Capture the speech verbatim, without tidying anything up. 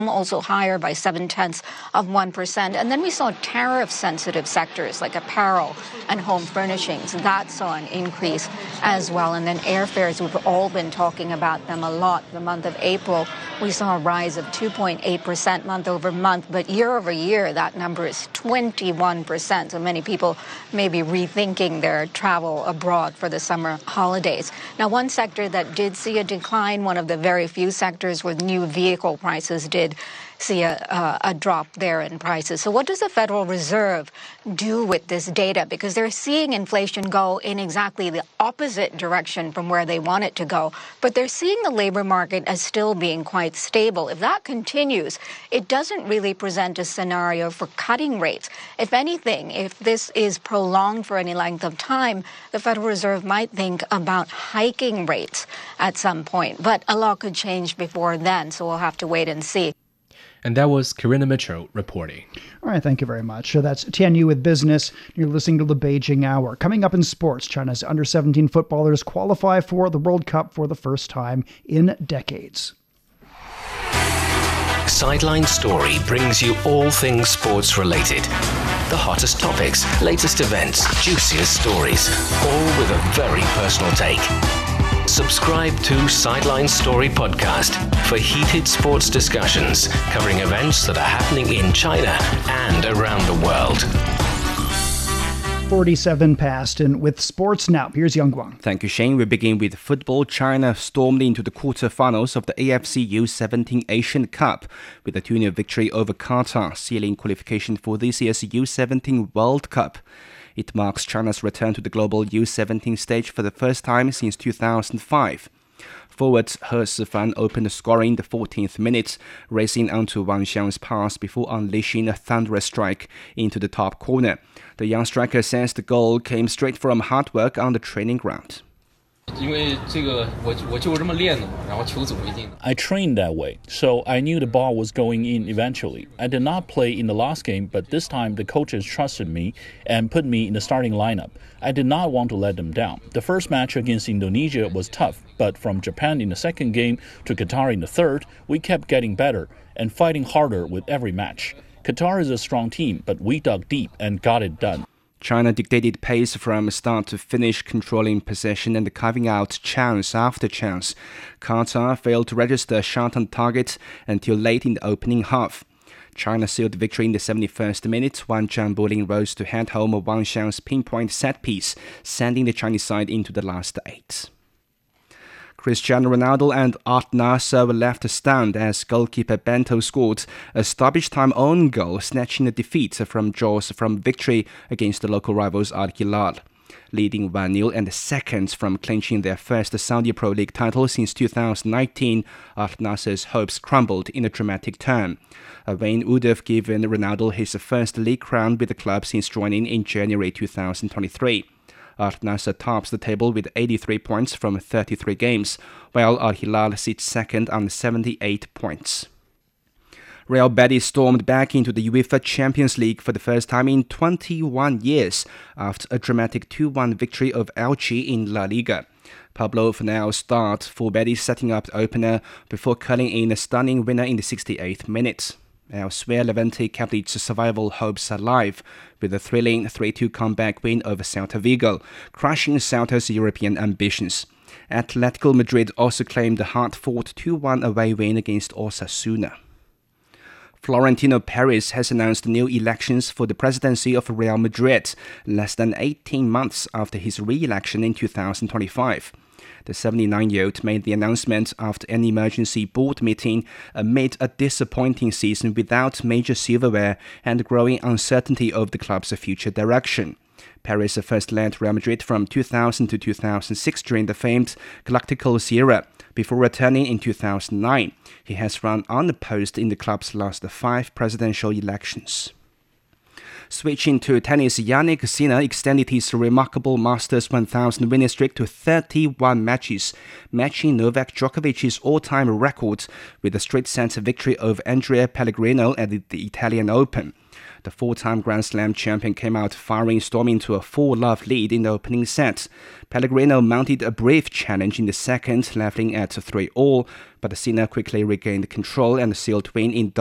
also higher by seven-tenths of one percent. And then we saw tariff-sensitive sectors like apparel and home furnishings. That saw an increase as well. And then airfares, we've all been talking about them a lot. The month of April, we saw a rise of two point eight percent month over month. But year over year, that number is twenty-one percent. So many people may be rethinking their travel abroad for the summer holidays. Now, one sector that did see a decline, one of the very few sectors with new vehicle prices did see a, uh, a drop there in prices. So what does the Federal Reserve do with this data? Because they're seeing inflation go in exactly the opposite direction from where they want it to go. But they're seeing the labor market as still being quite stable. If that continues, it doesn't really present a scenario for cutting rates. If anything, if this is prolonged for any length of time, the Federal Reserve might think about hiking rates at some point. But a lot could change before then, so we'll have to wait and see. And that was Karina Mitchell reporting. All right, thank you very much. So that's Tianyu with Business. You're listening to the Beijing Hour. Coming up in sports, China's under seventeen footballers qualify for the World Cup for the first time in decades. Sideline Story brings you all things sports related. The hottest topics, latest events, juiciest stories, all with a very personal take. Subscribe to Sideline Story Podcast for heated sports discussions covering events that are happening in China and around the world. forty-seven past, and with sports now, here's Yang Guang. Thank you, Shane. We begin with football. China stormed into the quarterfinals of the A F C U seventeen Asian Cup with a two nil victory over Qatar, sealing qualification for this year's U seventeen World Cup. It marks China's return to the global U seventeen stage for the first time since two thousand five. Forward He Sifan opened the scoring in the fourteenth minute, racing onto Wang Xiang's pass before unleashing a thunderous strike into the top corner. The young striker says the goal came straight from hard work on the training ground. I trained that way, so I knew the ball was going in eventually. I did not play in the last game, but this time the coaches trusted me and put me in the starting lineup. I did not want to let them down. The first match against Indonesia was tough, but from Japan in the second game to Qatar in the third, we kept getting better and fighting harder with every match. Qatar is a strong team, but we dug deep and got it done. China dictated pace from start to finish, controlling possession and carving out chance after chance. Qatar failed to register a shot on target until late in the opening half. China sealed victory in the seventy-first minute. Wang Zhang bowling rose to head home Wang Xiang's pinpoint set piece, sending the Chinese side into the last eight. Cristiano Ronaldo and Art Nasser were left stunned as goalkeeper Bento scored a stoppage-time own goal, snatching a defeat from jaws from victory against the local rivals Al Hilal. Leading one nil and seconds from clinching their first Saudi Pro League title since two thousand nineteen, Al Nasser's hopes crumbled in a dramatic turn. A win would have given Ronaldo his first league crown with the club since joining in January two thousand twenty-three. Al Nassr tops the table with eighty-three points from thirty-three games, while Al Hilal sits second on seventy-eight points. Real Betis stormed back into the UEFA Champions League for the first time in twenty-one years after a dramatic two one victory of Elche in La Liga. Pablo Fornal starred for Betis, setting up the opener before culling in a stunning winner in the sixty-eighth minute. Elsewhere, Levante kept its survival hopes alive with a thrilling three two comeback win over Celta Vigo, crushing Celta's European ambitions. Atletico Madrid also claimed the hard-fought two one away win against Osasuna. Florentino Perez has announced new elections for the presidency of Real Madrid, less than eighteen months after his re-election in two thousand twenty-five. The seventy-nine-year-old made the announcement after an emergency board meeting amid a disappointing season without major silverware and growing uncertainty of the club's future direction. Perez first led Real Madrid from two thousand to two thousand six during the famed Galacticos era. Before returning in two thousand nine, he has run unopposed in the club's last five presidential elections. Switching to tennis, Jannik Sinner extended his remarkable Masters one thousand winning streak to thirty-one matches, matching Novak Djokovic's all-time record with a straight-set victory over Andrea Pellegrino at the Italian Open. The four-time Grand Slam champion came out firing, storming to a four-love lead in the opening set. Pellegrino mounted a brave challenge in the second, leveling at three all, but Sinner quickly regained control and sealed win in